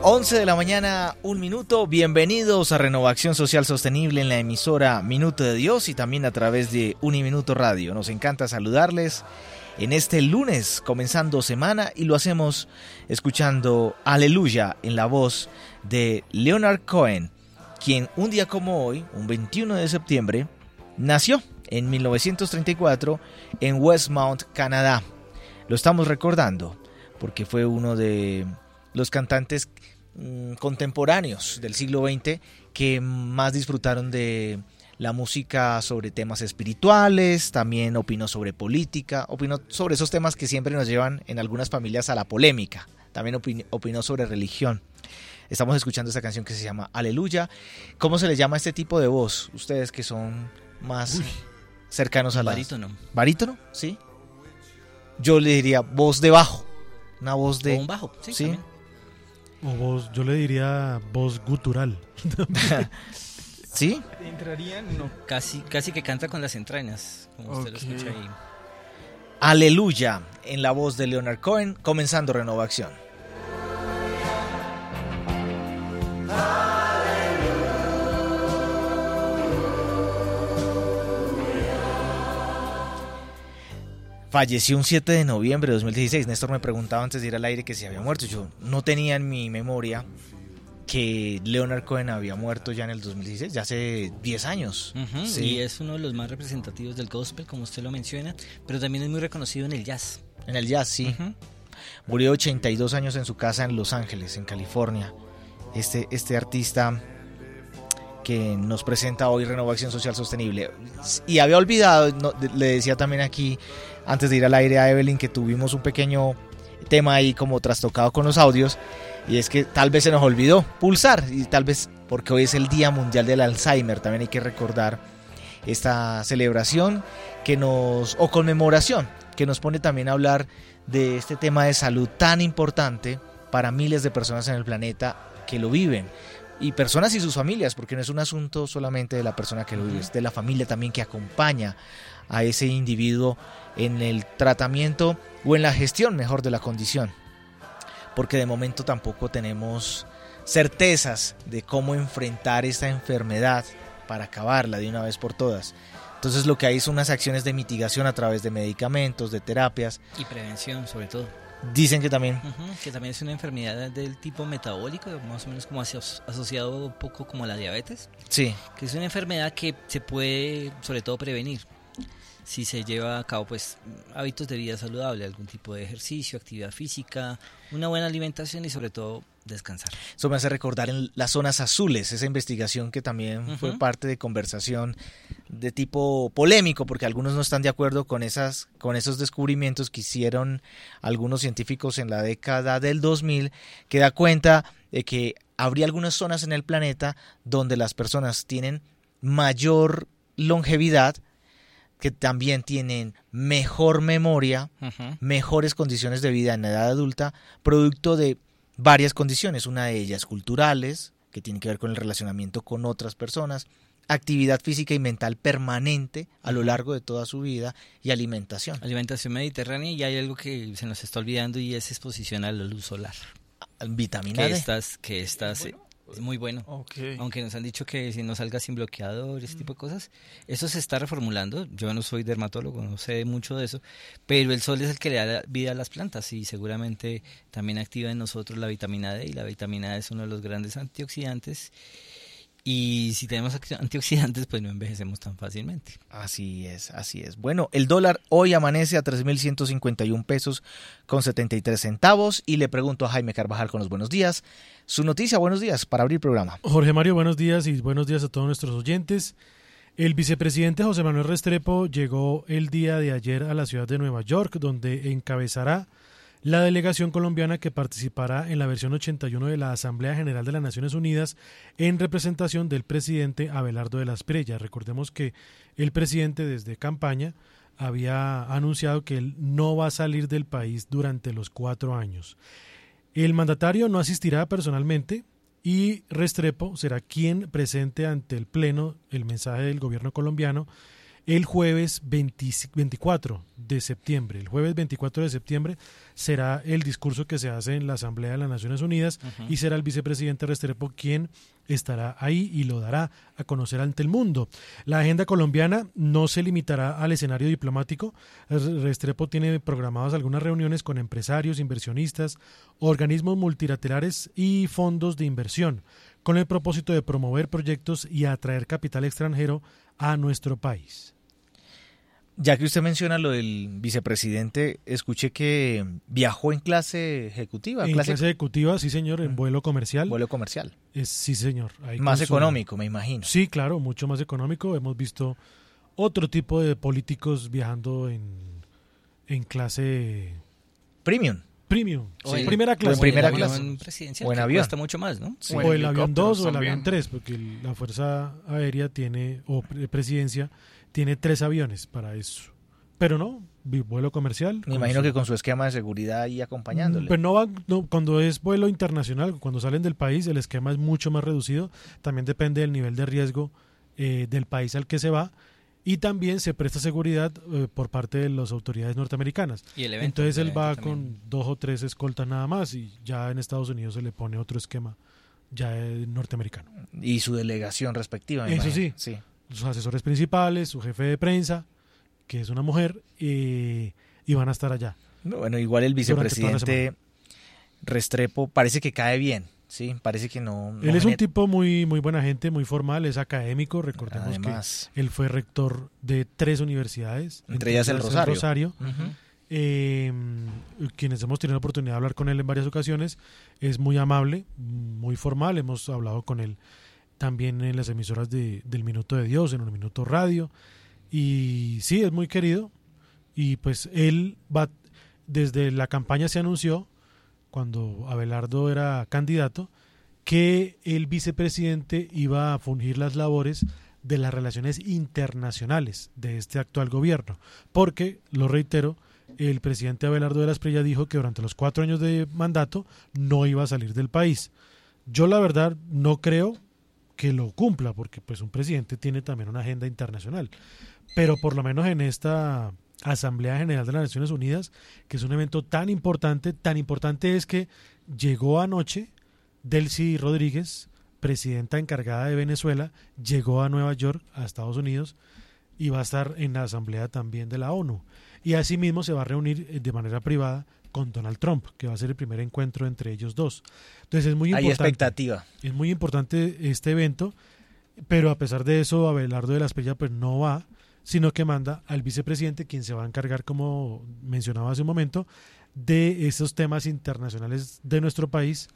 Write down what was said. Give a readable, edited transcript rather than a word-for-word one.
11 de la mañana, 1 minuto. Bienvenidos a Renovación Social Sostenible en la emisora Minuto de Dios y también a través de Uniminuto Radio. Nos encanta saludarles en este lunes, comenzando semana, y lo hacemos escuchando Aleluya en la voz de Leonard Cohen, quien un día como hoy, un 21 de septiembre, nació en 1934 en Westmount, Canadá. Lo estamos recordando porque fue uno de los cantantes contemporáneos del siglo XX que más disfrutaron de la música sobre temas espirituales, también opinó sobre política, opinó sobre esos temas que siempre nos llevan en algunas familias a la polémica, también opinó sobre religión. Estamos escuchando esta canción que se llama Aleluya. ¿Cómo se le llama a este tipo de voz? Ustedes que son más cercanos a la... Barítono. ¿Barítono? Sí. Yo le diría voz de bajo. Una voz de... O un bajo, sí. ¿Sí? O voz, yo le diría voz gutural. ¿Sí? ¿Entrarían? No, casi que canta con las entrañas, como usted lo escucha ahí. Aleluya, en la voz de Leonard Cohen, comenzando Renovación. Falleció un 7 de noviembre de 2016. Néstor me preguntaba antes de ir al aire que si había muerto. Yo no tenía en mi memoria que Leonard Cohen había muerto ya en el 2016, ya hace 10 años. Uh-huh, sí. Y es uno de los más representativos del gospel, como usted lo menciona, pero también es muy reconocido en el jazz. En el jazz, sí. Uh-huh. Murió de 82 años en su casa en Los Ángeles, en California. Este artista que nos presenta hoy Renovación Social Sostenible. Y había olvidado, le decía también aquí, antes de ir al aire a Evelyn, que tuvimos un pequeño tema ahí como trastocado con los audios, y es que tal vez se nos olvidó pulsar, y tal vez porque hoy es el Día Mundial del Alzheimer, también hay que recordar esta celebración o conmemoración, que nos pone también a hablar de este tema de salud tan importante para miles de personas en el planeta que lo viven. Y personas y sus familias, porque no es un asunto solamente de la persona que lo vive, es de la familia también que acompaña a ese individuo en el tratamiento o en la gestión mejor de la condición. Porque de momento tampoco tenemos certezas de cómo enfrentar esta enfermedad para acabarla de una vez por todas. Entonces lo que hay son unas acciones de mitigación a través de medicamentos, de terapias. Y prevención sobre todo. Dicen que también. Que también es una enfermedad del tipo metabólico, más o menos como asociado un poco como a la diabetes. Sí. Que es una enfermedad que se puede sobre todo prevenir si se lleva a cabo pues hábitos de vida saludable, algún tipo de ejercicio, actividad física, una buena alimentación y sobre todo descansar. Eso me hace recordar en las zonas azules, esa investigación que también fue parte de conversación de tipo polémico, porque algunos no están de acuerdo con esos descubrimientos que hicieron algunos científicos en la década del 2000, que da cuenta de que habría algunas zonas en el planeta donde las personas tienen mayor longevidad, que también tienen mejor memoria, mejores condiciones de vida en la edad adulta, producto de varias condiciones, una de ellas culturales, que tiene que ver con el relacionamiento con otras personas, actividad física y mental permanente a lo largo de toda su vida y alimentación. Alimentación mediterránea, y hay algo que se nos está olvidando y es exposición a la luz solar. Vitamina D. Que estas es muy bueno. Okay. Aunque nos han dicho que si no salga sin bloqueador, ese tipo de cosas. Eso se está reformulando. Yo no soy dermatólogo, no sé mucho de eso, pero el sol es el que le da vida a las plantas y seguramente también activa en nosotros la vitamina D, y la vitamina D es uno de los grandes antioxidantes. Y si tenemos antioxidantes, pues no envejecemos tan fácilmente. Así es, así es. Bueno, el dólar hoy amanece a 3.151 pesos con 73 centavos. Y le pregunto a Jaime Carvajal con los buenos días. Su noticia, buenos días, para abrir programa. Jorge Mario, buenos días y buenos días a todos nuestros oyentes. El vicepresidente José Manuel Restrepo llegó el día de ayer a la ciudad de Nueva York, donde encabezará la delegación colombiana que participará en la versión 81 de la Asamblea General de las Naciones Unidas en representación del presidente Abelardo de la Espriella. Recordemos que el presidente desde campaña había anunciado que él no va a salir del país durante los 4 años. El mandatario no asistirá personalmente y Restrepo será quien presente ante el Pleno el mensaje del gobierno colombiano el jueves 24 de septiembre. El jueves 24 de septiembre será el discurso que se hace en la Asamblea de las Naciones Unidas y será el vicepresidente Restrepo quien estará ahí y lo dará a conocer ante el mundo. La agenda colombiana no se limitará al escenario diplomático. Restrepo tiene programadas algunas reuniones con empresarios, inversionistas, organismos multilaterales y fondos de inversión, con el propósito de promover proyectos y atraer capital extranjero a nuestro país. Ya que usted menciona lo del vicepresidente, escuché que viajó en clase ejecutiva. En clase ejecutiva, sí señor, en vuelo comercial. Vuelo comercial. Sí señor. Ahí más económico, me imagino. Sí, claro, mucho más económico. Hemos visto otro tipo de políticos viajando en clase... Premium. Sí. Primera clase. O en primera el clase. avión presidencial, O en que avión. cuesta mucho más, ¿no? Sí. O el avión 2 o el avión 3, porque la Fuerza Aérea tiene, o Presidencia, tiene 3 aviones para eso. Pero no, vuelo comercial. Me imagino que con su esquema de seguridad ahí acompañándole. Pero no, cuando es vuelo internacional, cuando salen del país, el esquema es mucho más reducido. También depende del nivel de riesgo del país al que se va. Y también se presta seguridad por parte de las autoridades norteamericanas. Y el evento, entonces él va también. con 2 o 3 escoltas nada más y ya en Estados Unidos se le pone otro esquema ya norteamericano. Y su delegación respectiva. Me Eso imagino. sí. Sus asesores principales, su jefe de prensa, que es una mujer, y van a estar allá. Bueno, igual el vicepresidente Restrepo parece que cae bien. Sí, parece que no. Él es un tipo muy buena gente, muy formal, es académico. Recordemos Además, que él fue rector de 3 universidades, entre ellas el Rosario. Quienes hemos tenido la oportunidad de hablar con él en varias ocasiones, es muy amable, muy formal. Hemos hablado con él también en las emisoras del Minuto de Dios, en un Minuto Radio. Y sí, es muy querido. Y pues él va, desde la campaña se anunció, cuando Abelardo era candidato, que el vicepresidente iba a fungir las labores de las relaciones internacionales de este actual gobierno, porque, lo reitero, el presidente Abelardo de la Espriella dijo que durante los 4 años de mandato no iba a salir del país. Yo la verdad no creo que lo cumpla, porque pues un presidente tiene también una agenda internacional, pero por lo menos en esta Asamblea General de las Naciones Unidas, que es un evento tan importante es que llegó anoche Delcy Rodríguez, presidenta encargada de Venezuela, llegó a Nueva York, a Estados Unidos, y va a estar en la Asamblea también de la ONU. Y asimismo se va a reunir de manera privada con Donald Trump, que va a ser el primer encuentro entre ellos dos. Entonces es muy importante. Hay expectativa. Es muy importante este evento, pero a pesar de eso, Abelardo de la Espriella pues no va, sino que manda al vicepresidente, quien se va a encargar, como mencionaba hace un momento, de esos temas internacionales de nuestro país